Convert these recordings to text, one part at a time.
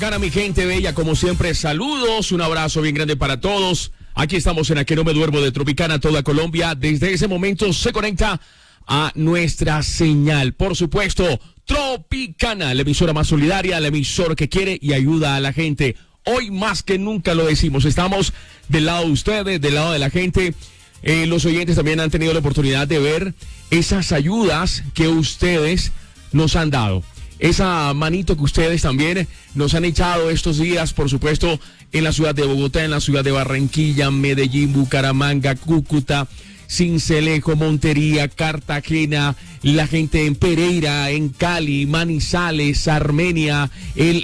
Gana mi gente bella, como siempre, saludos, un abrazo bien grande para todos. Aquí estamos en A Que No Me Duermo de Tropicana, toda Colombia. Desde ese momento se conecta a nuestra señal. Por supuesto, Tropicana, la emisora más solidaria, la emisora que quiere y ayuda a la gente. Hoy más que nunca lo decimos, estamos del lado de ustedes, del lado de la gente. Los oyentes también han tenido la oportunidad de ver esas ayudas que ustedes nos han dado. Esa manito que ustedes también nos han echado estos días, por supuesto, en la ciudad de Bogotá, en la ciudad de Barranquilla, Medellín, Bucaramanga, Cúcuta, Sincelejo, Montería, Cartagena, la gente en Pereira, en Cali, Manizales, Armenia,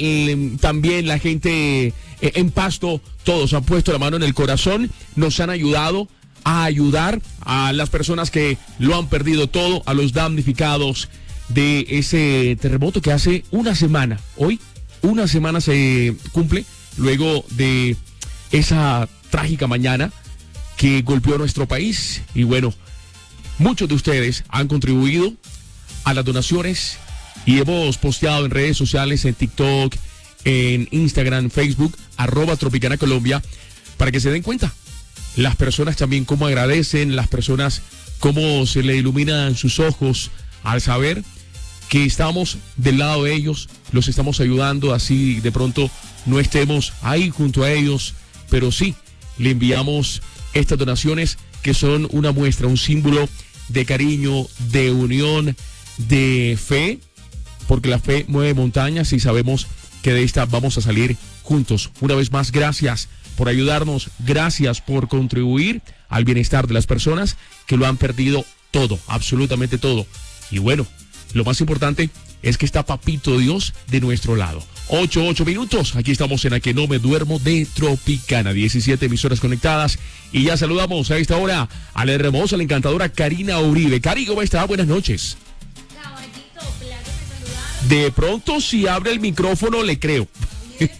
también la gente en Pasto, todos han puesto la mano en el corazón, nos han ayudado a ayudar a las personas que lo han perdido todo, a los damnificados de ese terremoto que hace una semana. Hoy, una semana se cumple luego de esa trágica mañana que golpeó nuestro país. Y bueno, muchos de ustedes han contribuido a las donaciones y hemos posteado en redes sociales, en TikTok, en Instagram, Facebook, @Tropicana Colombia, para que se den cuenta. Las personas también cómo agradecen, las personas cómo se le iluminan sus ojos al saber que estamos del lado de ellos, los estamos ayudando, así de pronto no estemos ahí junto a ellos, pero sí, le enviamos estas donaciones que son una muestra, un símbolo de cariño, de unión, de fe, porque la fe mueve montañas y sabemos que de esta vamos a salir juntos. Una vez más, gracias por ayudarnos, gracias por contribuir al bienestar de las personas que lo han perdido todo, absolutamente todo. Y bueno, lo más importante es que está Papito Dios de nuestro lado. 8 minutos, aquí estamos en A Que No Me Duermo de Tropicana, 17 emisoras conectadas. Y ya saludamos a esta hora a la hermosa, la encantadora Karina Uribe. Cari, ¿cómo está? Buenas noches. Caballito, placer de saludar. De pronto, si abre el micrófono, le creo.